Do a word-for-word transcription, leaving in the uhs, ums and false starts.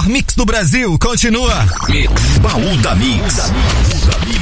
melhor mix do Brasil continua. Mix, Baú da Mix.